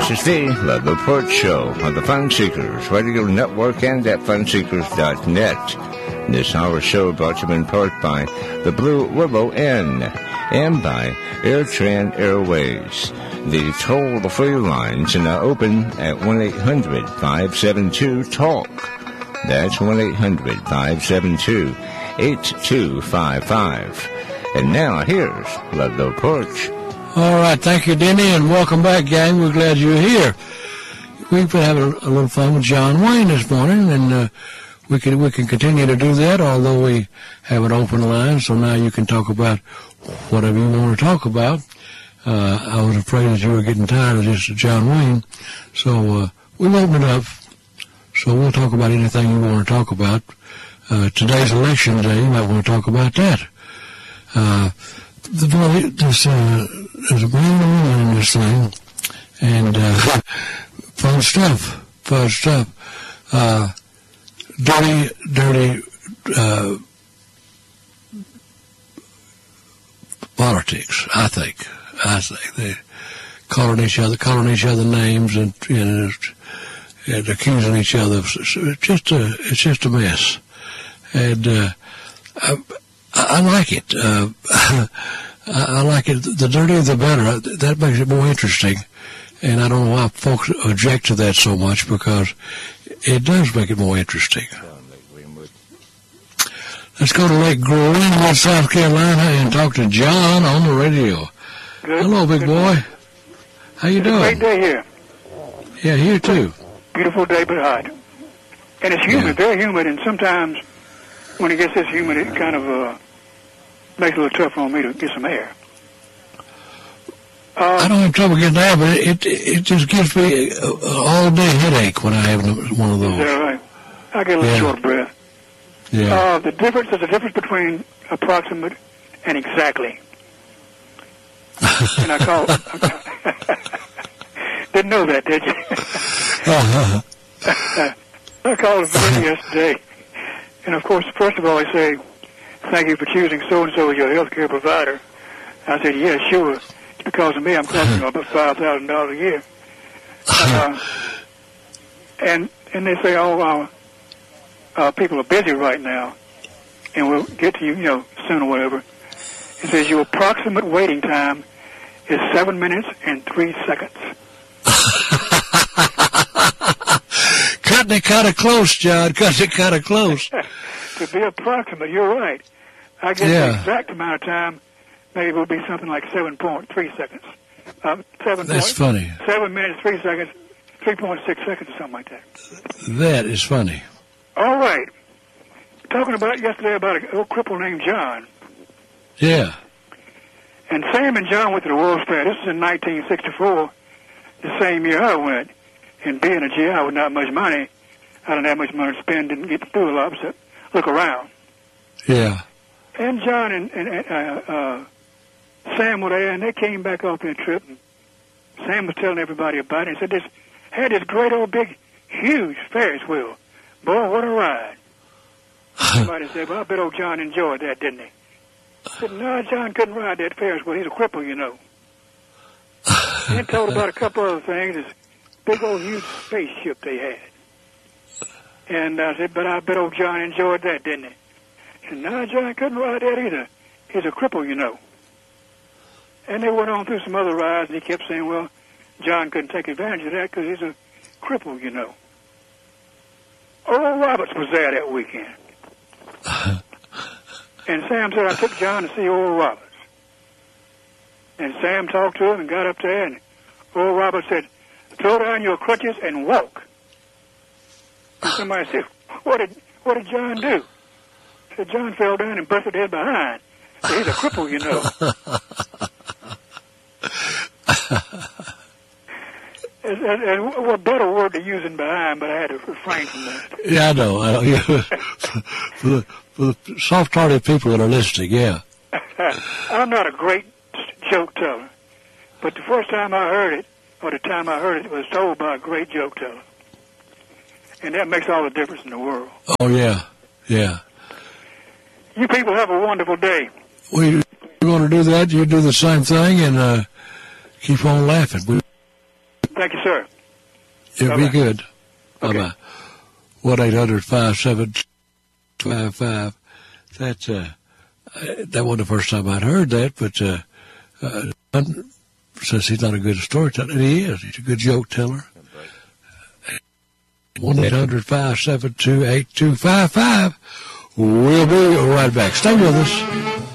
This is the Love Report Show on the Fun Seekers Radio Network and at funseekers.net. This hour show brought to you in part by the Blue Willow Inn and by AirTran Airways. The toll-free lines are now open at 1-800-572-TALK. That's 1-800-572-8255. And now here's Ludlow Porch. All right, thank you, Denny, and welcome back, gang. We're glad you're here. We've been having a little fun with John Wayne this morning, and we can continue to do that, although we have an open line, so now you can talk about whatever you want to talk about. I was afraid that you were getting tired of this John Wayne, so we've opened it up, so we'll talk about anything you want to talk about. Today's election day, you might want to talk about that. There's a man and woman in this thing, and fun stuff. Dirty politics, I think they calling each other names and accusing each other of, it's just a mess, and I like it. I like it. The dirtier the better. That makes it more interesting, and I don't know why folks object to that so much, because it does make it more interesting. Let's go to Lake Greenwood, South Carolina, and talk to John on the radio. Good. Hello, big boy. How you doing? Great day here. Yeah, here too. Beautiful day, but hot. And it's humid, very humid, and sometimes when it gets this humid, it kind of makes it a little tough on me to get some air. I don't have trouble getting air, but it just gives me an all-day headache when I have one of those. Is that right? I get a little short of breath. Yeah. There's a difference between approximate and exactly. And I call didn't know that, did you? I called a friend yesterday, and of course, first of all, I say, "Thank you for choosing so-and-so as your health care provider." I said, "Yeah, sure. It's because of me. I'm costing you about $5,000 a year." And they say, "Oh, people are busy right now, and we'll get to you, soon or whatever." It says your approximate waiting time is 7 minutes and 3 seconds. Cutting it kind of close, John. Cutting it kind of close. To be approximate, you're right. I guess the exact amount of time maybe it will be something like 7.3 seconds. That's funny. 7 minutes, 3 seconds, 3.6 seconds, or something like that. That is funny. All right. Talking about yesterday about an old cripple named John. Yeah. And Sam and John went to the World's Fair. This is in 1964, the same year I went. And being a GI with not much money, I didn't have much money to spend, didn't get to do a lot, so look around. Yeah. And John and Sam were there, and they came back off their trip. And Sam was telling everybody about it. He said, had this great old big, huge Ferris wheel. Boy, what a ride. Somebody said, well, I bet old John enjoyed that, didn't he? I said, no, John couldn't ride that Ferris wheel. He's a cripple, And told about a couple other things, this big old huge spaceship they had. And I said, but I bet old John enjoyed that, didn't he? He said, no, John couldn't ride that either. He's a cripple, And they went on through some other rides, and he kept saying, well, John couldn't take advantage of that because he's a cripple, Oral Roberts was there that weekend. And Sam said, I took John to see Oral Roberts. And Sam talked to him and got up there, and Oral Roberts said, throw down your crutches and walk. And somebody said, what did John do? I said, John fell down and busted his behind. So he's a cripple, And what better word to use than behind, but I had to refrain from that. Yeah, I know. For the soft-hearted people that are listening, yeah. I'm not a great joke teller, but the first time I heard it, or the time I heard it, was told by a great joke teller. And that makes all the difference in the world. Oh, yeah, yeah. You people have a wonderful day. We're going to do that. You do the same thing and keep on laughing. Thank you, sir. It'll be good. Okay. Bye-bye. 1-800-572-5555. That's, that wasn't the first time I'd heard that, but, says he's not a good storyteller. He is. He's a good joke teller. 1-800-572-8255. We'll be right back. Stay with us.